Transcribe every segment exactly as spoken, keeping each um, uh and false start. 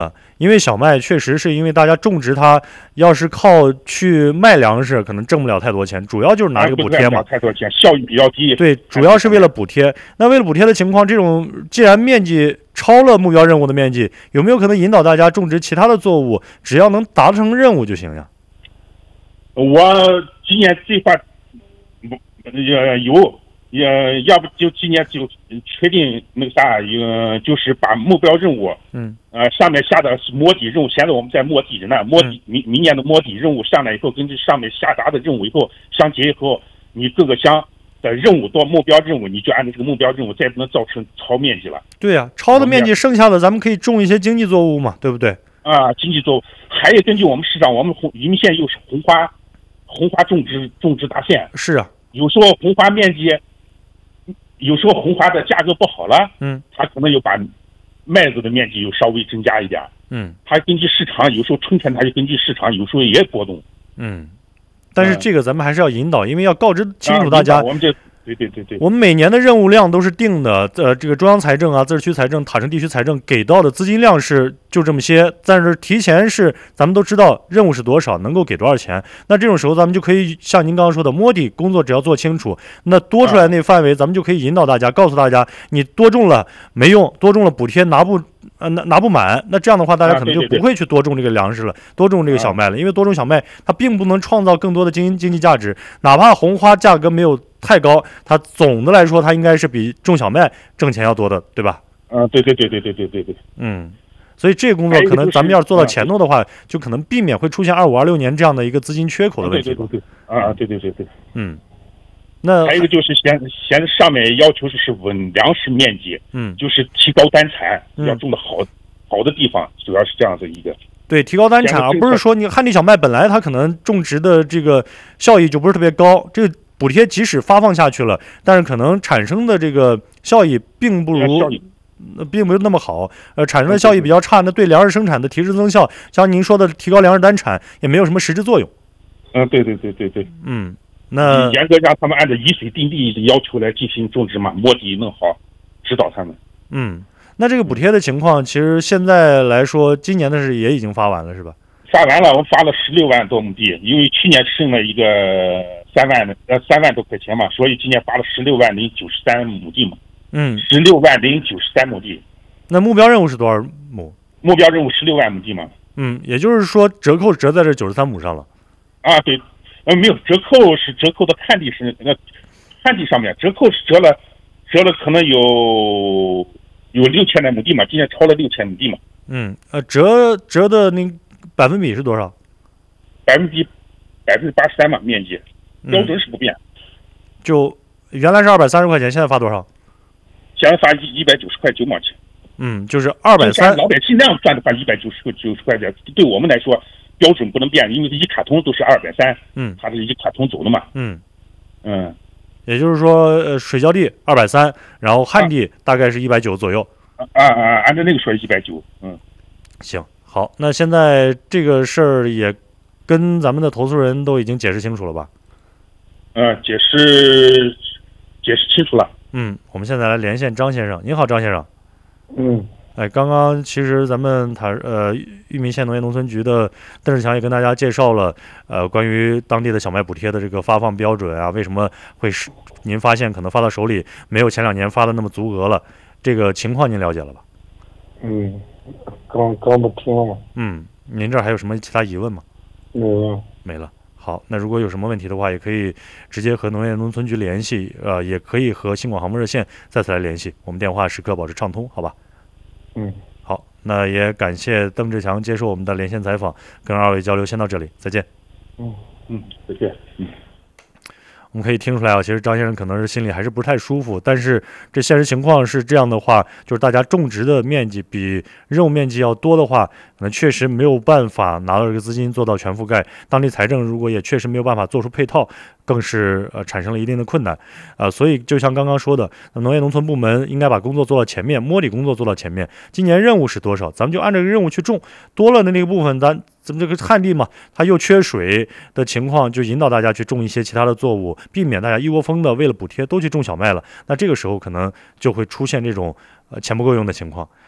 因为小麦确实是因为大家种植它，要是靠去卖粮食，可能挣不了太多钱，主要就是拿这个补贴嘛， 太多钱，效益比较低。 对，主要是为了补贴。那为了补贴的情况，这种既然面积超了目标任务的面积，有没有可能引导大家种植其他的作物？只要能达成任务就行呀。 我今年计划，呃，有。也要不就今年就确定那个啥，呃，就是把目标任务， 嗯， 呃，上面下的摸底任务，现在我们在摸底着呢，摸底明明年的摸底任务上来以后，跟这上面下达的任务以后相结以后，你各个乡的任务到目标任务，你就按照这个目标任务，再不能造成超面积了。 对呀、啊，超的面积剩下的咱们可以种一些经济作物嘛，对不对？ 啊，经济作物还有根据我们市场，我们红宜宾县又是红花，红花种植种植大县。 是啊， 有时候红花面积。有时候红花的价格不好了， 嗯， 它可能又把麦子的面积又稍微增加一点， 嗯， 它根据市场，有时候春天它就根据市场，有时候也波动， 嗯，但是这个咱们还是要引导，因为要告知清楚大家， 啊、我们这对对对对， 我们每年的任务量都是定的，呃，这个中央财政啊、自治区财政、塔城地区财政给到的资金量是就这么些，但是提前是咱们都知道任务是多少，能够给多少钱。那这种时候咱们就可以像您刚刚说的，摸底工作只要做清楚，那多出来那范围咱们就可以引导大家，告诉大家你多种了没用，多种了补贴拿不呃拿拿不满，那这样的话大家可能就不会去多种这个粮食了，多种这个小麦了，因为多种小麦它并不能创造更多的经经济价值，哪怕红花价格没有太高，它总的来说它应该是比种小麦挣钱要多的，对吧？ 嗯，对对对对对对对对， 嗯，所以这个工作可能咱们要是做到前头的话，就可能避免会出现二五二六年这样的一个资金缺口的问题。 对对对对，啊，对对对对， 嗯，那还有一个就是现现在上面要求是稳粮食面积， 嗯， 就是提高单产，要种的好好的地方，主要是这样的一个。 对，提高单产，而不是说你旱地小麦本来它可能种植的这个效益就不是特别高，这个补贴即使发放下去了，但是可能产生的这个效益并不如，并没有那么好，呃，产生的效益比较差，那对粮食生产的提质增效，像您说的提高粮食单产也没有什么实质作用。 嗯，对对对对对， 嗯，那严格让他们按照以水定地的要求来进行种植嘛，摸底弄好，指导他们。 嗯。那这个补贴的情况，其实现在来说，今年的是也已经发完了，是吧？ 发完了，我们发了十六万多亩地，因为去年剩了一个三万的呃三万多块钱嘛，所以今年发了十六万零九十三亩地嘛。 嗯， 十六万零九十三亩地。 那目标任务是多少亩？ 目标任务十六万亩地嘛。 嗯，也就是说折扣折在这九十三亩上了。 啊，对，呃，没有折扣是折扣的旱地是那个旱地上面折扣是折了折了可能有。有六千来亩地嘛，今年超了六千亩地嘛。 嗯，呃，折折的那百分比是多少？ 百分比百分之八十三嘛，面积标准是不变。嗯、 就原来是二百三十块钱，现在发多少？ 现在发一一百九十块九毛钱。 嗯，就是二百三。 老百姓那样赚的话，一百九十九十块钱，对我们来说标准不能变，因为一卡通都是二百三。 嗯， 它是一卡通走的嘛。 嗯嗯。 也就是说，呃，水浇地二百三，然后旱地大概是一百九左右。 啊啊啊！按照那个说一百九，嗯， 行，好，那现在这个事儿也跟咱们的投诉人都已经解释清楚了吧？ 嗯，解释解释清楚了。 嗯，我们现在来连线张先生。您好，张先生。 嗯。 哎，刚刚其实咱们塔呃裕民县农业农村局的邓志强也跟大家介绍了，呃，关于当地的小麦补贴的这个发放标准啊，为什么会是您发现可能发到手里没有前两年发的那么足额了，这个情况您了解了吧？ 嗯，刚刚不听了吗？ 嗯，您这儿还有什么其他疑问吗？ 没了。 没了。好，那如果有什么问题的话，也可以直接和农业农村局联系，呃，也可以和新广航空热线再次来联系，我们电话时刻保持畅通，好吧？ 嗯， 好，那也感谢邓志强接受我们的连线采访，跟二位交流先到这里，再见。 嗯嗯，再见。嗯， 我们可以听出来啊，其实张先生可能是心里还是不是太舒服，但是这现实情况是这样的话，就是大家种植的面积比任务面积要多的话，可能确实没有办法拿到这个资金做到全覆盖，当地财政如果也确实没有办法做出配套，更是呃产生了一定的困难，啊、呃，所以就像刚刚说的，农业农村部门应该把工作做到前面，摸底工作做到前面。今年任务是多少，咱们就按这个任务去种，多了的那个部分，咱咱们这个旱地嘛，它又缺水的情况，就引导大家去种一些其他的作物，避免大家一窝蜂的为了补贴都去种小麦了。那这个时候可能就会出现这种呃钱不够用的情况。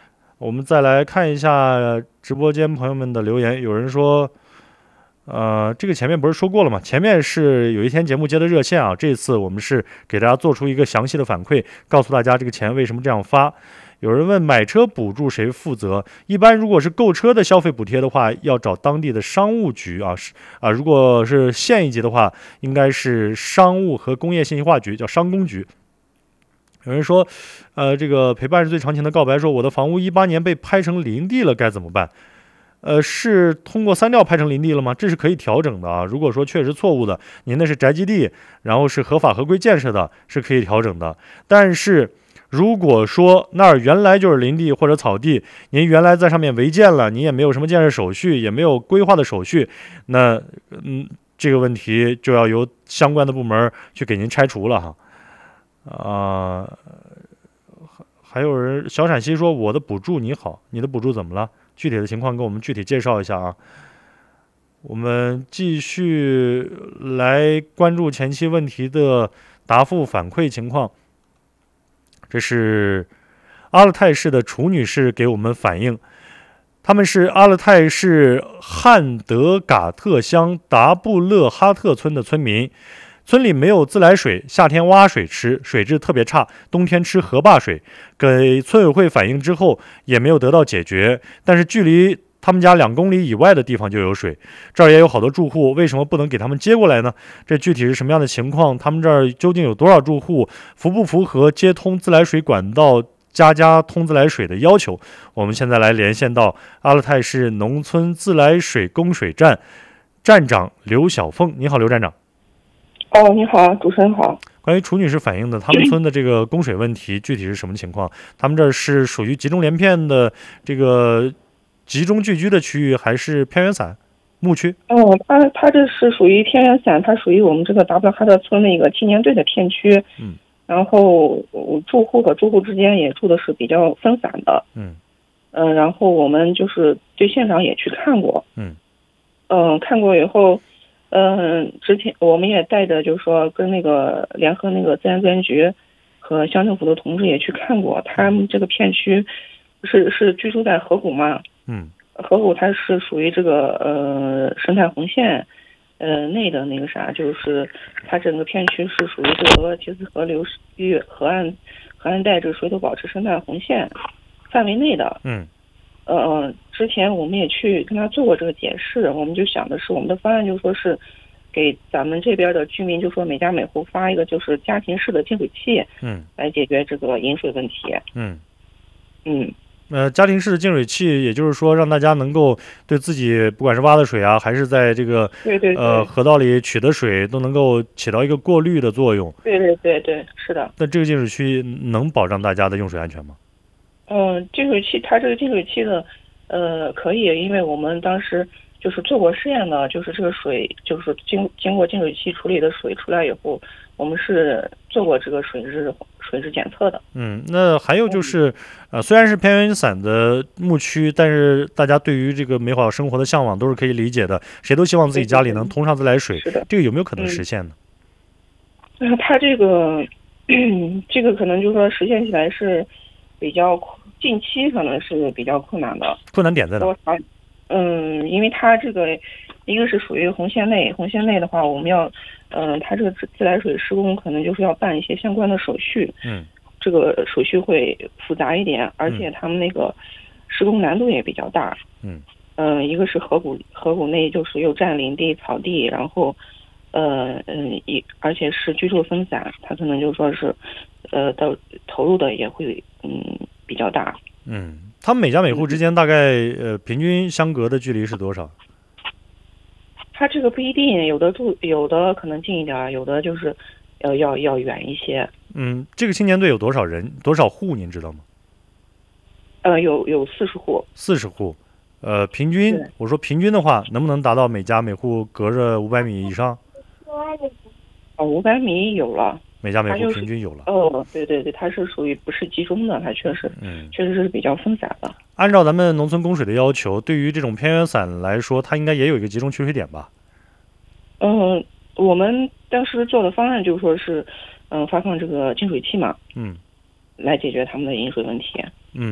我们再来看一下直播间朋友们的留言，有人说。呃，这个前面不是说过了吗？前面是有一天节目接的热线啊，这次我们是给大家做出一个详细的反馈，告诉大家这个钱为什么这样发。有人问买车补助谁负责？一般如果是购车的消费补贴的话，要找当地的商务局啊，是啊，如果是县一级的话，应该是商务和工业信息化局，叫商工局。有人说，呃，这个陪伴是最长情的告白说，我的房屋一八年被拍成林地了，该怎么办？呃，是通过三调拍成林地了吗？这是可以调整的啊。如果说确实错误的，您那是宅基地，然后是合法合规建设的，是可以调整的。但是如果说那儿原来就是林地或者草地，您原来在上面违建了，您也没有什么建设手续，也没有规划的手续，那嗯，这个问题就要由相关的部门去给您拆除了哈。啊、呃，还有人小陕西说我的补助你好，你的补助怎么了？具体的情况给我们具体介绍一下啊。我们继续来关注前期问题的答复反馈情况。这是阿勒泰市的楚女士给我们反映，他们是阿勒泰市汉德嘎特乡达布勒哈特村的村民。村里没有自来水，夏天挖水吃，水质特别差，冬天吃河坝水。给村委会反映之后也没有得到解决，但是距离他们家两公里以外的地方就有水，这儿也有好多住户，为什么不能给他们接过来呢？这具体是什么样的情况？他们这儿究竟有多少住户？符不符合接通自来水管道家家通自来水的要求？我们现在来连线到阿勒泰市农村自来水供水站站长刘小凤。你好，刘站长。 哦，你好，主持人好。 关于楚女士反映的他们村的这个供水问题，具体是什么情况？他们这是属于集中连片的这个集中聚居的区域，还是偏远散牧区？ 哦，它它这是属于偏远散，它属于我们这个达布勒哈特村那个青年队的片区。 嗯。然后住户和住户之间也住的是比较分散的。 嗯。 嗯、呃，然后我们就是对现场也去看过。 嗯。 嗯、呃，看过以后。嗯，之前我们也带着，就是说跟那个联合那个自然资源局和乡政府的同志也去看过，他们这个片区是是居住在河谷嘛， 嗯， 河谷它是属于这个呃生态红线呃内的那个啥，就是它整个片区是属于这个额尔齐斯河流域河岸河岸带这个水土保持生态红线范围内的， 嗯。 呃，之前我们也去跟他做过这个解释，我们就想的是我们的方案就说是给咱们这边的居民，就说每家每户发一个就是家庭式的净水器， 嗯， 来解决这个饮水问题。 嗯嗯， 呃，家庭式的净水器，也就是说让大家能够对自己不管是挖的水啊，还是在这个对对对呃河道里取的水，都能够起到一个过滤的作用。 对对对对，是的。 那这个净水器能保障大家的用水安全吗？ 嗯，净水器它这个净水器的，呃，可以，因为我们当时就是做过试验的，就是这个水，就是经经过净水器处理的水出来以后，我们是做过这个水质水质检测的。 嗯，那还有就是，呃，虽然是偏远散的牧区，但是大家对于这个美好生活的向往都是可以理解的，谁都希望自己家里能通上自来水。 是的， 这个有没有可能实现呢？ 嗯，它这个这个可能就是说实现起来是比较近期可能是比较困难的。 困难点在哪？ 嗯，因为它这个一个是属于红线内，红线内的话，我们要，嗯，它这个自自来水施工可能就是要办一些相关的手续。 嗯， 这个手续会复杂一点，而且他们那个施工难度也比较大。 嗯， 嗯、呃，一个是河谷河谷内就是又占林地草地，然后，呃嗯一而且是居住分散，它可能就说是，呃，到投入的也会嗯比较大。 嗯，他们每家每户之间大概呃平均相隔的距离是多少？ 它这个不一定，有的住有的可能近一点，有的就是要要要远一些。 嗯，这个青年队有多少人多少户您知道吗？ 呃，有有四十户。 四十户，呃，平均我说平均的话，能不能达到每家每户隔着五百米以上？ 哦，五百米有了。 每家每户平均有了。 哦，对对对，它是属于不是集中的，它确实， 嗯， 确实是比较分散的。 按照咱们农村供水的要求，对于这种偏远散来说，它应该也有一个集中取水点吧？ 嗯，我们当时做的方案就是说是，嗯、呃，发放这个净水器嘛， 嗯， 来解决他们的饮水问题。 嗯，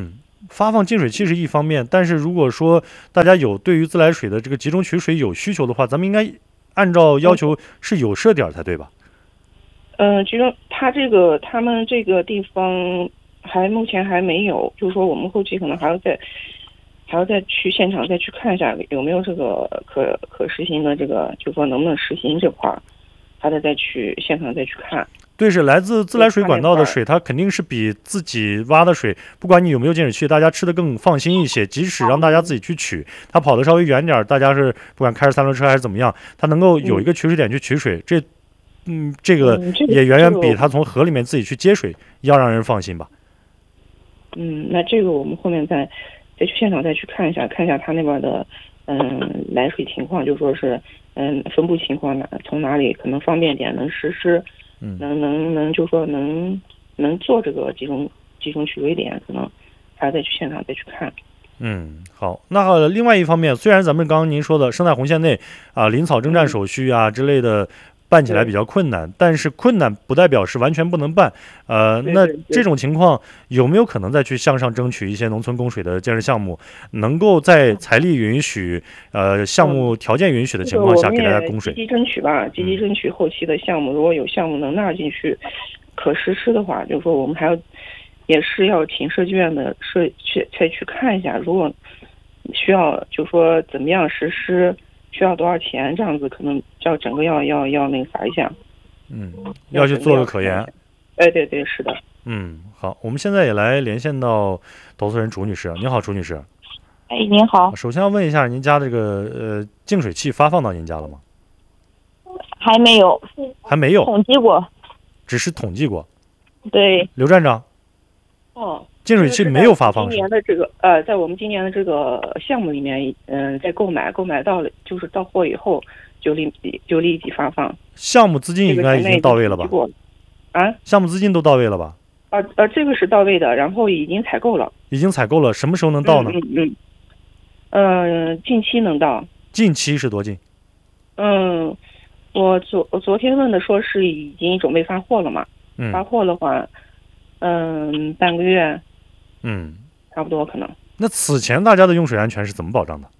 发放净水器是一方面，但是如果说大家有对于自来水的这个集中取水有需求的话，咱们应该按照要求是有设点才对吧？ 嗯、呃，其中他这个他们这个地方还目前还没有，就是说我们后期可能还要再还要再去现场再去看一下有没有这个可可实行的这个，就是说能不能实行这块儿，还得再去现场再去看。 对，是来自自来水管道的水，它肯定是比自己挖的水，不管你有没有净水器，大家吃的更放心一些。即使让大家自己去取，它跑得稍微远点，大家是不管开着三轮车还是怎么样，它能够有一个取水点去取水，这，嗯，这个也远远比它从河里面自己去接水要让人放心吧。 嗯，那这个我们后面再再去现场再去看一下，看一下他那边的嗯来水情况，就说是嗯分布情况哪从哪里可能方便点能实施。 嗯， 能能能，就说能能做这个集中集中取水点，可能还要再去现场再去看。 嗯，好。那好，另外一方面，虽然咱们刚刚您说的生态红线内啊、林草征战手续啊、嗯、之类的办起来比较困难，但是困难不代表是完全不能办。呃，那这种情况有没有可能再去向上争取一些农村供水的建设项目，能够在财力允许、呃项目条件允许的情况下给大家供水？ 积极争取吧，积极争取后期的项目，如果有项目能纳进去，可实施的话，就是说我们还要也是要请设计院的设去再去看一下，如果需要就说怎么样实施。需要多少钱？这样子可能要整个要要要那个啥一下， 嗯，要去做个可研。 哎，对对，是的。 嗯，好，我们现在也来连线到投诉人楚女士。您好，楚女士。 哎，您好。 首先要问一下，您家这个呃净水器发放到您家了吗？ 还没有。 还没有。 统计过。 只是统计过。 对。 刘站长。 哦。 净水器没有发放。 今年的这个呃，在我们今年的这个项目里面，嗯、呃，在购买购买到了，就是到货以后就立就立即发放。 项目资金应该已经到位了吧？ 这个、啊？ 项目资金都到位了吧？ 啊呃，这个是到位的，然后已经采购了。 已经采购了，什么时候能到呢？ 嗯嗯。嗯、呃，近期能到。 近期是多近？ 嗯，我昨我昨天问的说是已经准备发货了嘛？ 嗯。 发货的话，嗯，半个月。 嗯， 差不多可能。 那此前大家的用水安全是怎么保障的？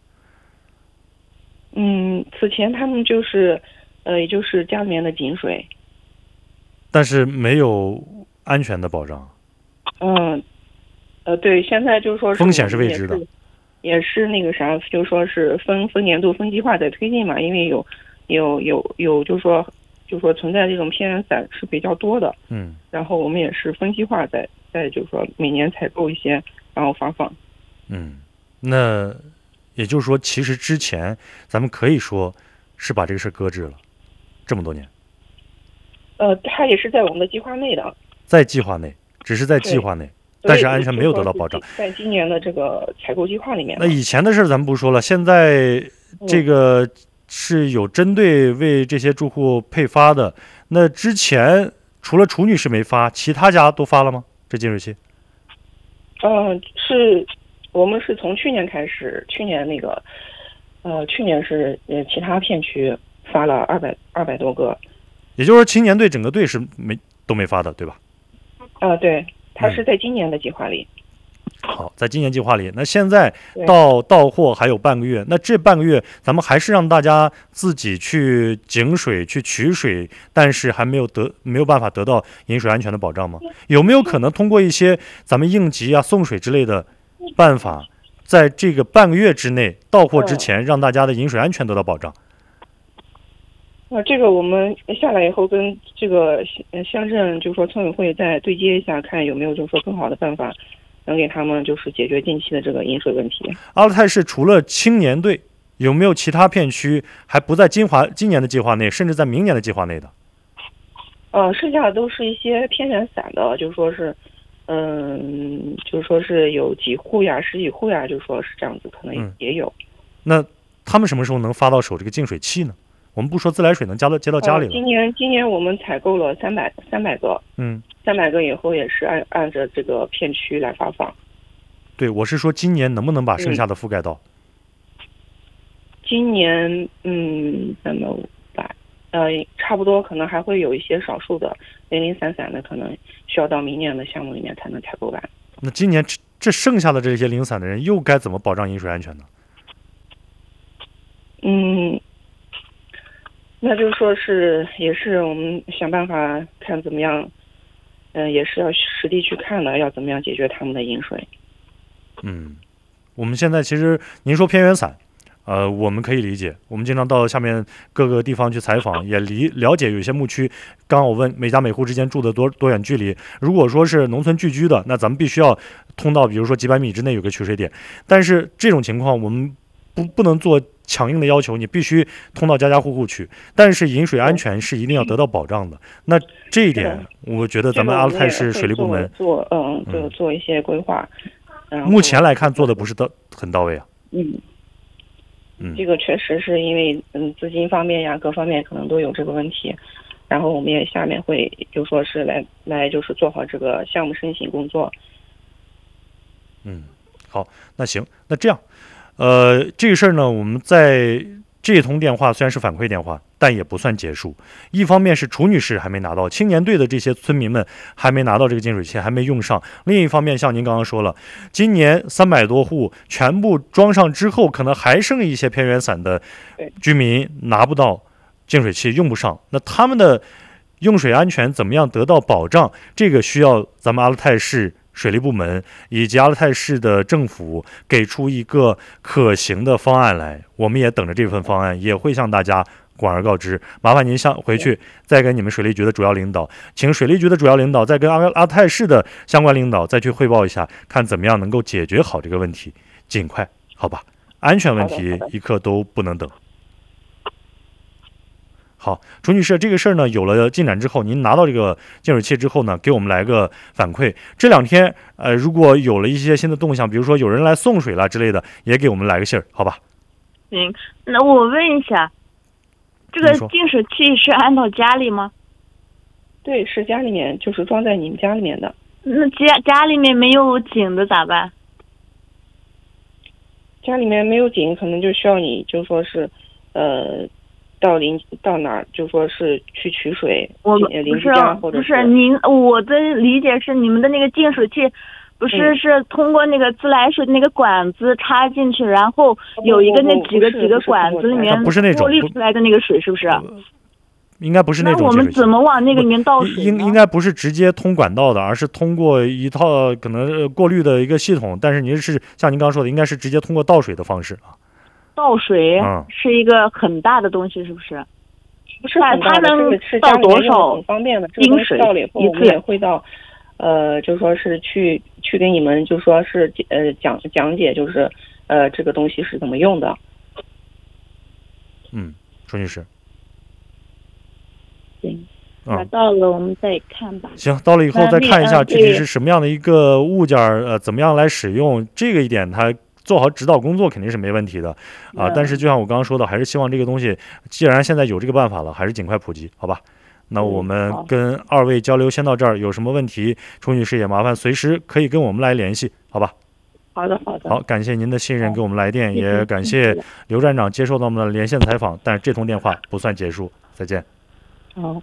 嗯，此前他们就是，呃，也就是家里面的井水， 但是没有安全的保障。 嗯，呃，对，现在就是说是风险是未知的， 也是那个啥，就是说是分分年度、分计划在推进嘛，因为有有有有，就是说就是说存在这种偏远散是比较多的。 嗯， 然后我们也是分计划在。再就是说每年采购一些，然后发放。 嗯，那也就是说，其实之前咱们可以说是把这个事搁置了这么多年。 呃，它也是在我们的计划内的。在计划内，只是在计划内，但是安全没有得到保障。 在今年的这个采购计划里面。 那以前的事咱们不说了，现在这个是有针对为这些住户配发的。那之前除了楚女士没发，其他家都发了吗？这净水器， 嗯、呃，是我们是从去年开始，去年那个，呃，去年是呃其他片区发了二百二百多个， 也就是说青年队整个队是没都没发的，对吧？ 啊、呃，对，它是在今年的计划里。 嗯好，在今年计划里，那现在到到货还有半个月，那这半个月咱们还是让大家自己去井水去取水，但是还没有得没有办法得到饮水安全的保障吗？有没有可能通过一些咱们应急啊、送水之类的办法，在这个半个月之内到货之前，让大家的饮水安全得到保障？ 呃，这个我们下来以后跟这个乡镇，就是说村委会再对接一下，看有没有就是说更好的办法。能给他们就是解决近期的这个饮水问题。 阿勒泰市除了青年队，有没有其他片区还不在今华今年的计划内，甚至在明年的计划内的？ 呃，剩下的都是一些偏远散的，就是说是，嗯，就是说是有几户呀、十几户呀，就说是这样子，可能也有。 嗯、那他们什么时候能发到手这个净水器呢？我们不说自来水能加到接到家里了。 呃、今年今年我们采购了三百三百个。嗯。三百个以后也是按按着这个片区来发放。 对，我是说今年能不能把剩下的覆盖到？ 嗯、今年嗯，那么百呃，差不多，可能还会有一些少数的零零散散的，可能需要到明年的项目里面才能采购完。 那今年这这剩下的这些零散的人又该怎么保障饮水安全呢？ 嗯，那就是说是也是我们想办法看怎么样，嗯、呃，也是要实地去看的，要怎么样解决他们的饮水。 嗯，我们现在其实您说偏远散，呃，我们可以理解，我们经常到下面各个地方去采访，也理了解有一些牧区。刚刚我问每家每户之间住的多多远距离，如果说是农村聚居的，那咱们必须要通到比如说几百米之内有个取水点，但是这种情况我们不不能做强硬的要求，你必须通到家家户户去，但是饮水安全是一定要得到保障的。那这一点，我觉得咱们阿勒泰市水利部门做嗯，就做一些规划。 目前来看做的不是到很到位啊。 嗯，嗯，这个确实是因为嗯资金方面呀各方面可能都有这个问题，然后我们也下面会就说是来来就是做好这个项目申请工作。 嗯，好，那行，那这样。呃，这个事儿呢，我们在这通电话虽然是反馈电话，但也不算结束。一方面是楚女士还没拿到，青年队的这些村民们还没拿到这个净水器，还没用上；另一方面，像您刚刚说了，今年三百多户全部装上之后，可能还剩一些偏远散的居民拿不到净水器，用不上。那他们的用水安全怎么样得到保障？这个需要咱们阿勒泰市水利部门以及阿勒泰市的政府给出一个可行的方案来，我们也等着这份方案，也会向大家广而告之。麻烦您向回去再跟你们水利局的主要领导，请水利局的主要领导再跟阿阿勒泰市的相关领导再去汇报一下，看怎么样能够解决好这个问题，尽快，好吧？安全问题一刻都不能等。好，楚女士，这个事儿呢有了进展之后，您拿到这个净水器之后呢，给我们来个反馈。这两天，呃，如果有了一些新的动向，比如说有人来送水了之类的，也给我们来个信儿，好吧？ 行，那我问一下，这个净水器是安到家里吗？ 对，是家里面，就是装在你们家里面的。 那家家里面没有井的咋办？ 家里面没有井，可能就需要你就说是，呃。到邻到哪儿就说是去取水， 我邻居家或者不是您，我的理解是你们的那个净水器，不是、嗯、是通过那个自来水那个管子插进去，然后有一个那几个几个管子里面过滤出来的那个水，是不是？ 应该不是那种。 那我们怎么往那个里面倒水？ 应应该不是直接通管道的，而是通过一套可能过滤的一个系统。但是您是像您刚刚说的，应该是直接通过倒水的方式啊。 倒水是一个很大的东西，是不是？ 不是很大的， 它能倒多少很方便的。 冰水倒了以后，我们也会到，呃，就说是去去给你们，就说是呃讲讲解，就是呃这个东西是怎么用的。 嗯，楚女士。 行，那到了我们再看吧。 行，到了以后再看一下具体是什么样的一个物件，呃，怎么样来使用，这个一点它。做好指导工作肯定是没问题的啊，但是就像我刚刚说的，还是希望这个东西，既然现在有这个办法了，还是尽快普及，好吧？那我们跟二位交流先到这儿，有什么问题，楚女士也麻烦随时可以跟我们来联系，好吧？ 好的，好的。 好，感谢您的信任，给我们来电，也感谢刘站长接受到我们的连线采访，但是这通电话不算结束，再见。 好。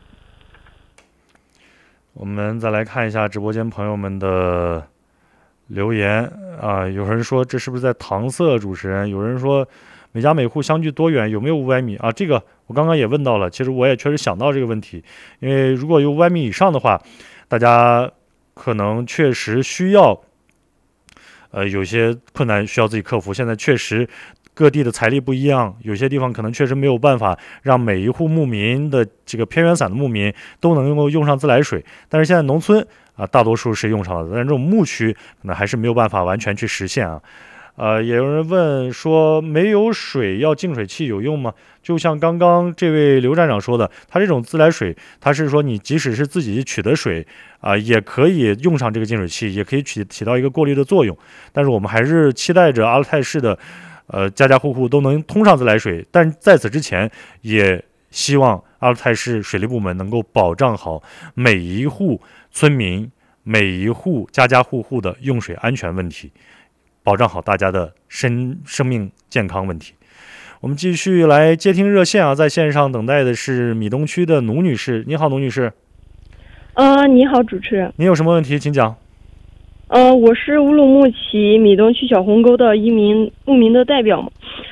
我们再来看一下直播间朋友们的留言啊，有人说这是不是在搪塞主持人？有人说每家每户相距多远？有没有五百米啊？这个我刚刚也问到了，其实我也确实想到这个问题，因为如果有五百米以上的话，大家可能确实需要，呃，有些困难需要自己克服。现在确实各地的财力不一样，有些地方可能确实没有办法让每一户牧民的这个偏远散的牧民都能够用上自来水，但是现在农村啊，大多数是用上了，但是这种牧区可能还是没有办法完全去实现啊。呃，也有人问说，没有水要净水器有用吗？就像刚刚这位刘站长说的，他这种自来水，他是说你即使是自己取的水啊、呃，也可以用上这个净水器，也可以起起到一个过滤的作用。但是我们还是期待着阿勒泰市的，呃，家家户户都能通上自来水。但在此之前，也希望阿勒泰市水利部门能够保障好每一户村民、每一户家家户户的用水安全问题，保障好大家的生生命健康问题。我们继续来接听热线啊，在线上等待的是米东区的奴女士。你好，奴女士。 呃，你好，主持人。 您有什么问题，请讲。 呃，我是乌鲁木齐米东区小红沟的一名牧民的代表嘛。